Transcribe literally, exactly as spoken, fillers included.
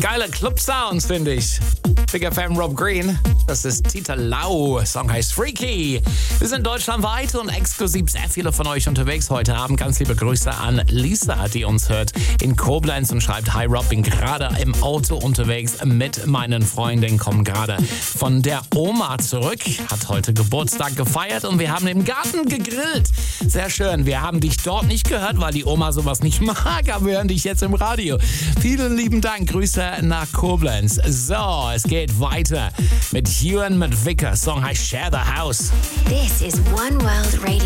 Geile Club-Sounds, finde ich. Big F M Rob Green, das ist Tita Lau, Song heißt Freaky. Wir sind deutschlandweit und exklusiv sehr viele von euch unterwegs heute Abend. Ganz liebe Grüße an Lisa, die uns hört in Koblenz und schreibt: Hi Rob, bin gerade im Auto unterwegs mit meinen Freundinnen, kommen gerade von der Oma zurück, hat heute Geburtstag gefeiert und wir haben im Garten gegrillt. Sehr schön, wir haben dich dort nicht gehört, weil die Oma sowas nicht mag, aber wir hören dich jetzt im Radio. Vielen lieben Dank, Grüße nach Koblenz. So, es geht weiter mit Ewan mit Vicker. Song heißt Share the House. This is One World Radio.